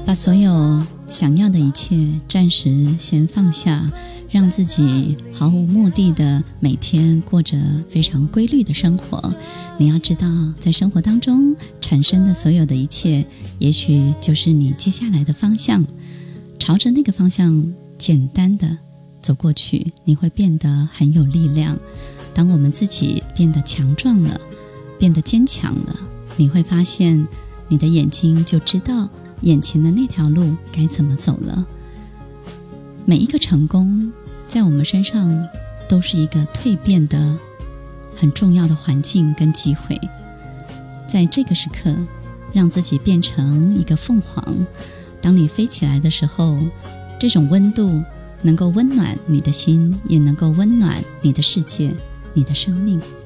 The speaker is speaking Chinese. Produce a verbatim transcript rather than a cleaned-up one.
把所有想要的一切暂时先放下，让自己毫无目的的每天过着非常规律的生活。你要知道，在生活当中产生的所有的一切，也许就是你接下来的方向。朝着那个方向简单的走过去，你会变得很有力量。当我们自己变得强壮了，变得坚强了，你会发现你的眼睛就知道眼前的那条路该怎么走了。每一个成功在我们身上都是一个蜕变的很重要的环境跟机会。在这个时刻让自己变成一个凤凰，当你飞起来的时候，这种温度能够温暖你的心，也能够温暖你的世界，你的生命。